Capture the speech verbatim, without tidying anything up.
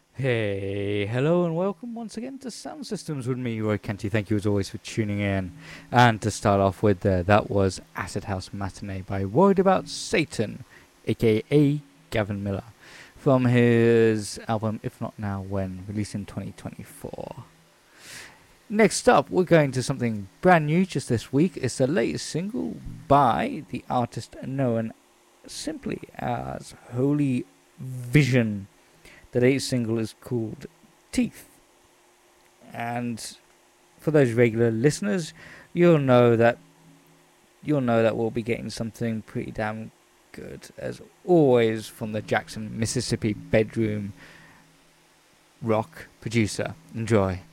Hey, hello and welcome once again to Sound Systems with me, Roy Kenty. Thank you as always for tuning in. And to start off with, uh, that was Acid House Matinee by Worried About Satan, aka Gavin Miller, from his album If Not Now When, released in twenty twenty-four. Next up, we're going to something brand new just this week. It's the latest single by the artist known simply as Holy Vision. The latest single is called Teeth. And for those regular listeners, you'll know that you'll know that we'll be getting something pretty damn good, as always, from the Jackson, Mississippi bedroom rock producer. Enjoy.